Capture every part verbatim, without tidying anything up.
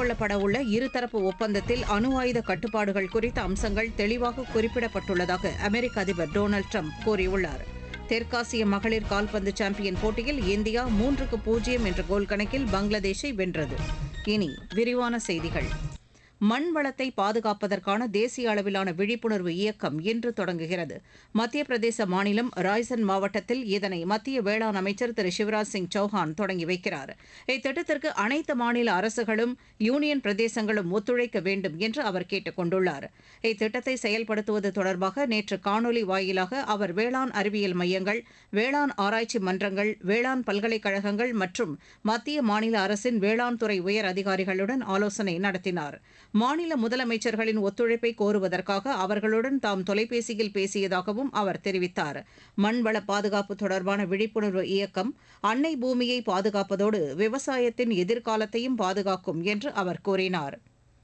மேற்கொள்ளப்படவுள்ள இருதரப்பு ஒப்பந்தத்தில் அணு ஆயுத கட்டுப்பாடுகள் குறித்த அம்சங்கள் தெளிவாக குறிப்பிடப்பட்டுள்ளதாக அமெரிக்க அதிபர் டொனால்டு ட்ரம்ப் கூறியுள்ளார். தெற்காசிய மகளிர் கால்பந்து சாம்பியன் போட்டியில் இந்தியா மூன்றுக்கு பூஜ்ஜியம் என்ற கோல் கணக்கில் பங்களாதேஷை வென்றது. இனி விரிவான செய்திகள். மண் வளத்தை பாதுகாப்பதற்கான தேசிய அளவிலான விழிப்புணர்வு இயக்கம் இன்று தொடங்குகிறது. மத்திய பிரதேச மாநிலம் ராய்சன் மாவட்டத்தில் இதனை மத்திய வேளாண் அமைச்சர் திரு சிவராஜ் சிங் சௌஹான் தொடங்கி வைக்கிறார். இத்திட்டத்திற்கு அனைத்து மாநில அரசுகளும் யூனியன் பிரதேசங்களும் ஒத்துழைக்க வேண்டும் என்று அவர் கேட்டுக் கொண்டுள்ளார். இத்திட்டத்தை செயல்படுத்துவது தொடர்பாக நேற்று காணொலி வாயிலாக அவர் வேளாண் அறிவியல் மையங்கள், வேளாண் ஆராய்ச்சி மன்றங்கள், வேளாண் பல்கலைக்கழகங்கள் மற்றும் மத்திய மாநில அரசின் வேளாண் துறை உயர் அதிகாரிகளுடன் ஆலோசனை நடத்தினார். மாநில முதலமைச்சர்களின் ஒத்துழைப்பை கோருவதற்காக அவர்களுடன் தாம் தொலைபேசியில் பேசியதாகவும் அவர் தெரிவித்தார். மண்வள பாதுகாப்பு தொடர்பான விழிப்புணர்வு இயக்கம் அன்னை பூமியை பாதுகாப்பதோடு விவசாயத்தின் எதிர்காலத்தையும் பாதுகாக்கும் என்று அவர் கூறினார்.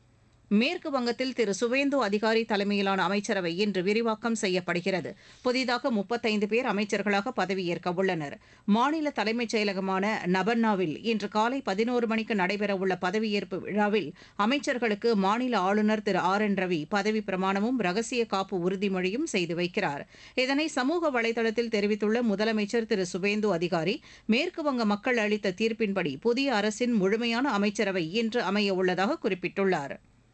மேற்கு வங்கத்தில் திரு சுவேந்து அதிகாரி தலைமையிலான அமைச்சரவை இன்று விரிவாக்கம் செய்யப்படுகிறது. புதிதாக முப்பத்தைந்து பேர் அமைச்சர்களாக பதவியேற்க உள்ளனர். மாநில தலைமைச் செயலகமான நபன்னாவில் இன்று காலை பதினோரு மணிக்கு நடைபெறவுள்ள பதவியேற்பு விழாவில் அமைச்சர்களுக்கு மாநில ஆளுநர் திரு ஆர் என் ரவி பதவி பிரமாணமும் ரகசிய காப்பு உறுதிமொழியும் செய்து வைக்கிறார். இதனை சமூக வலைதளத்தில் தெரிவித்துள்ள முதலமைச்சர் திரு சுவேந்து அதிகாரி, மேற்கு வங்க மக்கள் அளித்த தீர்ப்பின்படி புதிய அரசின் முழுமையான அமைச்சரவை இன்று அமைய உள்ளதாக குறிப்பிட்டுள்ளார்.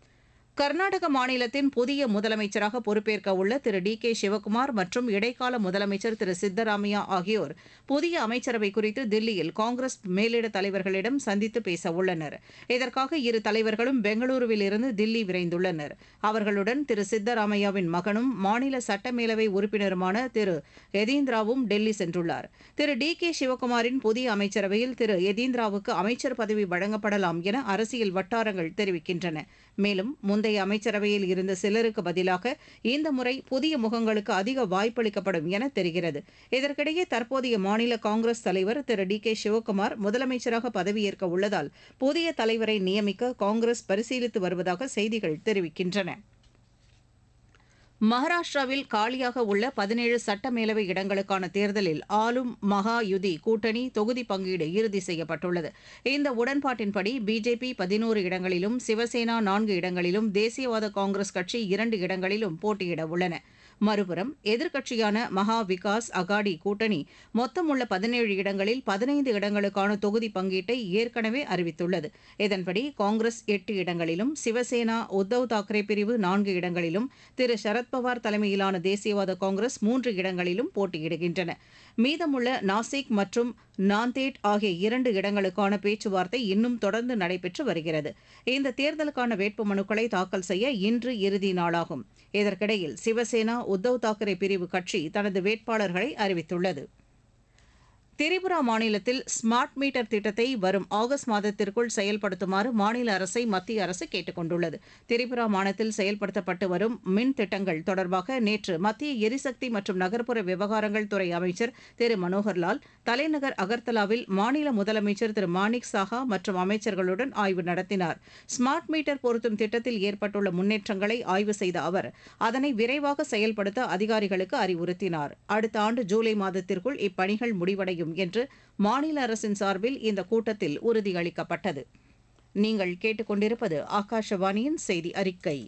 கர்நாடக மாநிலத்தின் புதிய முதலமைச்சராக பொறுப்பேற்க உள்ள திரு டி கே சிவக்குமார் மற்றும் இடைக்கால முதலமைச்சர் திரு சித்தராமையா ஆகியோர் புதிய அமைச்சரவை குறித்து தில்லியில் காங்கிரஸ் மேலிட தலைவர்களிடம் சந்தித்து பேச உள்ளனர். இதற்காக இரு தலைவர்களும் பெங்களூருவில் இருந்து தில்லி விரைந்துள்ளனர். அவர்களுடன் திரு சித்தராமையாவின் மகனும் மாநில சட்டமேலவை உறுப்பினருமான திரு யதீந்திராவும் டெல்லி சென்றுள்ளார். திரு டி கே சிவக்குமாரின் புதிய அமைச்சரவையில் திரு யதீந்திராவுக்கு அமைச்சர் பதவி வழங்கப்படலாம் என அரசியல் வட்டாரங்கள் தெரிவிக்கின்றன. மேலும் முந்தைய அமைச்சரவையில் இருந்த சிலருக்கு பதிலாக இந்த முறை புதிய முகங்களுக்கு அதிக வாய்ப்பளிக்கப்படும் என தெரிகிறது. இதற்கிடையே தற்போதைய மாநில காங்கிரஸ் தலைவர் திரு டி கே சிவக்குமார் முதலமைச்சராக பதவியேற்க உள்ளதால் புதிய தலைவரை நியமிக்க காங்கிரஸ் பரிசீலித்து வருவதாக செய்திகள் தெரிவிக்கின்றன. மகாராஷ்டிராவில் காலியாக உள்ள பதினேழு சட்டமேலவை இடங்களுக்கான தேர்தலில் ஆளும் மகா யுதி கூட்டணி தொகுதி பங்கீடு இறுதி செய்யப்பட்டுள்ளது. இந்த உடன்பாட்டின்படி பிஜேபி பதினோரு இடங்களிலும், சிவசேனா நான்கு இடங்களிலும், தேசியவாத காங்கிரஸ் கட்சி இரண்டு இடங்களிலும் போட்டியிட உள்ளன. மறுபுறம் எதிர்க்கட்சியான மகா விகாஸ் அகாடி கூட்டணி மொத்தம் உள்ள பதினேழு இடங்களில் பதினைந்து இடங்களுக்கான தொகுதி பங்கீட்டை ஏற்கனவே அறிவித்துள்ளது. இதன்படி காங்கிரஸ் எட்டு இடங்களிலும், சிவசேனா உத்தவ் தாக்கரே பிரிவு நான்கு இடங்களிலும், திரு சரத்பவார் தலைமையிலான தேசியவாத காங்கிரஸ் மூன்று இடங்களிலும் போட்டியிடுகின்றன. மீதமுள்ள நாசிக் மற்றும் நாந்தேட் ஆகிய இரண்டு இடங்களுக்கான பேச்சுவார்த்தை இன்னும் தொடர்ந்து நடைபெற்று வருகிறது. இந்த தேர்தலுக்கான வேட்புமனுக்களை தாக்கல் செய்ய இன்று இறுதி நாளாகும். இதற்கிடையில் சிவசேனா உத்தவ் தாக்கரே பிரிவு கட்சி தனது வேட்பாளர்களை அறிவித்துள்ளது. திரிபுரா மாநிலத்தில் ஸ்மார்ட் மீட்டர் திட்டத்தை வரும் ஆகஸ்ட் மாதத்திற்குள் செயல்படுத்துமாறு மாநில அரசை மத்திய அரசு கேட்டுக் கொண்டுள்ளது. திரிபுரா மாநிலத்தில் செயல்படுத்தப்பட்டு வரும் மின் திட்டங்கள் தொடர்பாக நேற்று மத்திய எரிசக்தி மற்றும் நகர்ப்புற விவகாரங்கள் துறை அமைச்சர் திரு மனோகர்லால் தலைநகர் அகர்தலாவில் மாநில முதலமைச்சர் திரு மாணிக் சாஹா மற்றும் அமைச்சர்களுடன் ஆய்வு நடத்தினார். ஸ்மார்ட் மீட்டர் பொருத்தும் திட்டத்தில் ஏற்பட்டுள்ள முன்னேற்றங்களை ஆய்வு செய்த அவர் அதனை விரைவாக செயல்படுத்த அதிகாரிகளுக்கு அறிவுறுத்தினார். அடுத்த ஆண்டு ஜூலை மாதத்திற்குள் இப்பணிகள் முடிவடையும் என்று மாநில அரசின் சார்பில் இந்த கூட்டத்தில் உறுதியளிக்கப்பட்டது. நீங்கள் கேட்டுக்கொண்டிருப்பது ஆகாஷவாணியின் செய்தி அறிக்கை.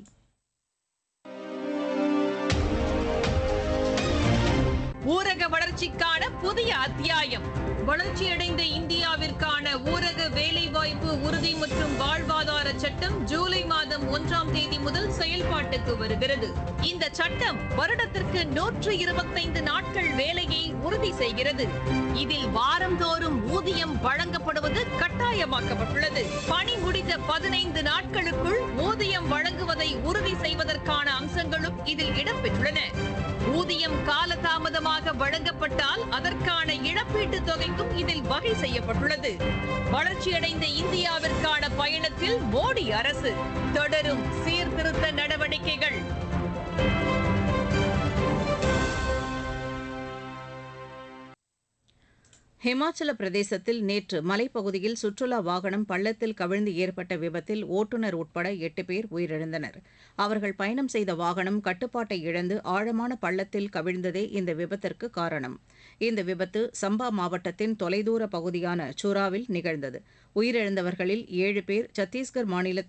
ஊரக வளர்ச்சிக்கான புதிய அத்தியாயம். வளர்ச்சியடைந்த இந்தியாவிற்கான ஊரக வேலைவாய்ப்பு உறுதி மற்றும் வாழ்வாதார சட்டம் ஜூலை மாதம் ஒன்றாம் தேதி முதல் செயல்பாட்டுக்கு வருகிறது. இந்த சட்டம் வருடத்திற்கு நூற்று இருபத்தைந்து நாட்கள் வேலையை உறுதி செய்கிறது. இதில் வாரந்தோறும் ஊதியம் வழங்கப்படுவது கட்டாயமாக்கப்பட்டுள்ளது. பணி முடிந்த பதினைந்து நாட்களுக்குள் ஊதியம் வழங்குவதை உறுதி செய்வதற்கான அம்சங்களும் இதில் இடம்பெற்றுள்ளன. ஊதியம் காலதாமதமாக வழங்கப்பட்டால் அதற்கான இழப்பீட்டுத் தொகைக்கும் இதில் வகை செய்யப்பட்டுள்ளது. வளர்ச்சியடைந்த இந்தியாவிற்கான பயணத்தில் மோடி அரசு தொடரும் சீர்திருத்த நடவடிக்கைகள். ஹிமாச்சல பிரதேசத்தில் நேற்று மலைப்பகுதியில் சுற்றுலா வாகனம் பள்ளத்தில் கவிழ்ந்து ஏற்பட்ட விபத்தில் ஓட்டுநர் உட்பட எட்டு பேர் உயிரிழந்தனர். அவர்கள் பயணம் செய்த வாகனம் கட்டுப்பாட்டை இழந்து ஆழமான பள்ளத்தில் கவிழ்ந்ததே இந்த விபத்திற்கு காரணம். இந்த விபத்து சம்பா மாவட்டத்தின் தொலைதூர பகுதியான சுராவில் நிகழ்ந்தது. உயிரிழந்தவர்களில் ஏழு பேர் சத்தீஸ்கர் மாநிலத்தில்